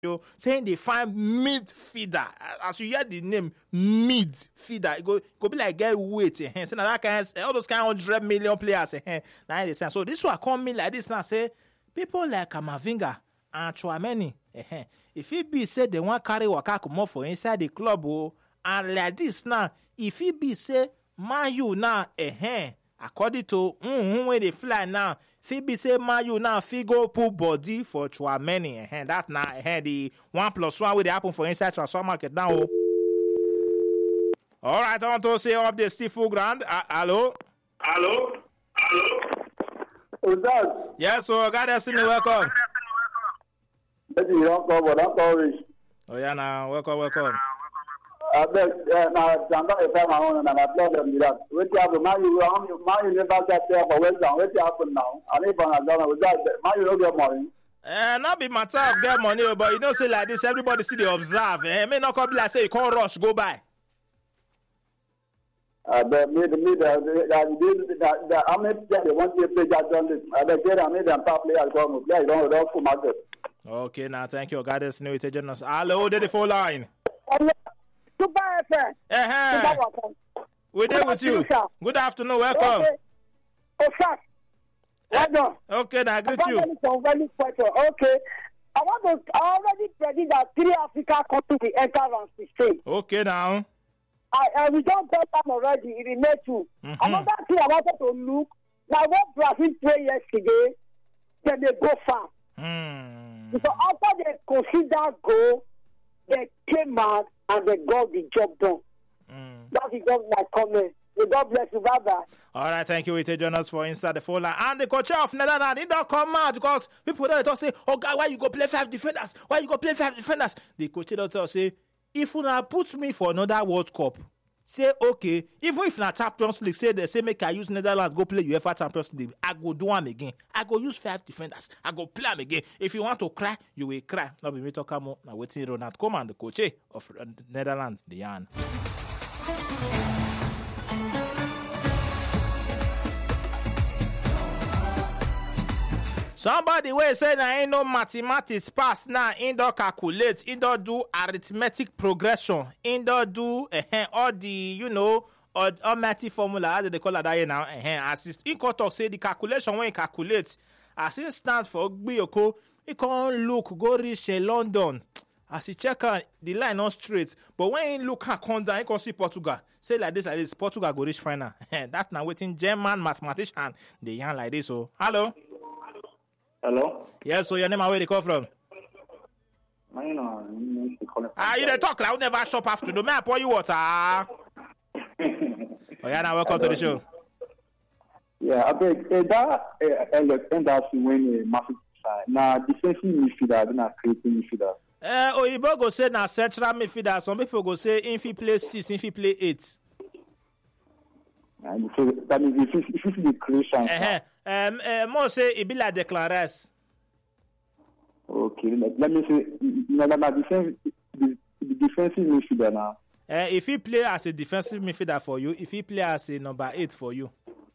you saying they find midfielder. As you hear the name midfielder, it go be like get weight. So now that kind all those kind of 100 million players. Now they say so. This one come me like this now. Say people like Kamavinga and Chouameni. If it be said they want carry waka come for inside the club, and like this now, if it be say Man U now, according to where they fly now, Phoebe say Man U now figure put body for Chouameni. That's now the 1+1 will happen for inside transfer market now. All right, I want to say up the Steve Grand. Hello. Who's that? Yes, so God has seen me. Welcome. You don't call Rich. Oh yeah, now welcome. I beg, now Janda is my own, and I blame them that. Which have Man U never get there for West Ham. What happened now? And if I'm done with that, Man U don't get money. Not be matter of get money, but you know, say like this, everybody see they observe. May not come be like say you can't rush, go by. I beg me the how many players they want to play that done this? I beg them, made them top players go play. Don't full market. Okay, now thank you. God is new to join us. Hello, the phone line. Super FM. We're there with you. Good afternoon. Welcome. Okay, now I greet you. Okay. I already predict that 3 Africa countries will enter round 16. Okay, now. We don't bet them already. It remains 2. Another thing I wanted to look, now what Brazil played yesterday, then they go far. So after they consider goal, they came out and they got the job done. That is just my comment. May God bless you, brother. All right, thank you. We take join us for Inside the Phone Line. And the coach of Netherlands, he don't come out because people don't talk say, oh God, why you go play 5 defenders? Why you go play 5 defenders? The coach don't talk say, if you now put me for another World Cup, say okay, even if na Champions League, say they say make I use Netherlands go play UEFA Champions League, I go do them again. I go use 5 defenders. I go play them again. If you want to cry, you will cry. Not be me talk more. Now waiting Ronald Koeman, the coach of Netherlands, the yarn. Somebody will say that ain't no mathematics pass now. In do calculate, in do arithmetic progression, in do all the almighty formula how they call it that now. Assist. In talk say the calculation when you calculate, as it stands for Gbiyoko, it can look go reach London. As he check out the line not straight, but when he look at come down, he can see Portugal. Say like this, Portugal go reach final. That's now waiting German mathematician. They yarn like this. So hello. Hello? Yes, so your name and where they come from? You they talk like never shop afternoon. May I pour you water? Oh yeah, now welcome to the show. Yeah, I beg that that's when massive side. Now defensive midfielder, not creating midfielder. Oyibo go say na central midfielder. Some people go say if he play 6, if he play 8. And so that means if you see the creation. More say it be like the Clares. Okay, let me say, the defensive midfielder now. If he play as a defensive midfielder for you, if he play as a number 8 for you.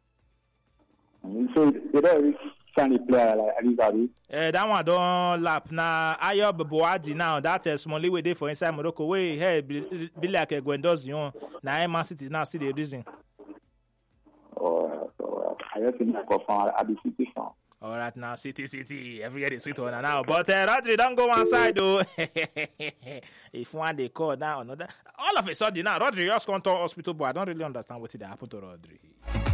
So they don't really sign a player like Alizari. That one don't lap now. Ayob Boadi now. That smally way there for inside Morocco. Way hey be like a Gwendoz now Man City now see the reason. I just think I go from City fan. All right, now City. Every year they sweet one now. But Rodri don't go one side though. If one they call now another, all of a sudden now Rodri just come to hospital, but I don't really understand what did happen to Rodri.